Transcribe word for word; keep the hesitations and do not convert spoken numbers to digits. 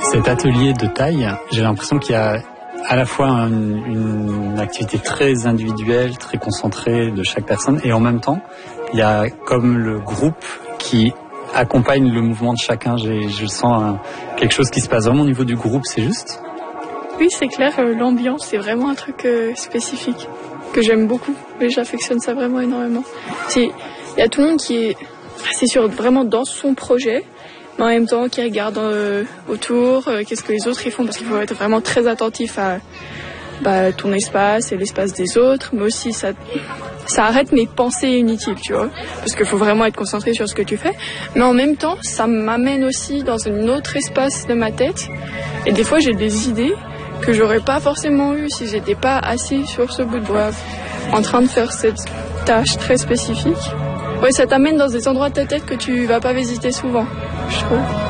Cet atelier de taille, j'ai l'impression qu'il y a à la fois une, une activité très individuelle, très concentrée de chaque personne, et en même temps, il y a comme le groupe qui accompagne le mouvement de chacun. J'ai, je sens un, quelque chose qui se passe vraiment au niveau du groupe, c'est juste ? Oui, c'est clair, euh, l'ambiance, c'est vraiment un truc euh, spécifique que j'aime beaucoup, et j'affectionne ça vraiment énormément. C'est, il y a tout le monde qui est, c'est sûr, vraiment dans son projet, mais en même temps qui regarde euh, autour, euh, qu'est-ce que les autres y font, parce qu'il faut être vraiment très attentif à bah, ton espace et l'espace des autres, mais aussi ça, ça arrête mes pensées inutiles, tu vois, parce qu'il faut vraiment être concentré sur ce que tu fais, mais en même temps, ça m'amène aussi dans un autre espace de ma tête, et des fois j'ai des idées que j'aurais pas forcément eu si j'étais pas assis sur ce bout de bois en train de faire cette tâche très spécifique. Ouais, ça t'amène dans des endroits de ta tête que tu vas pas visiter souvent, je trouve.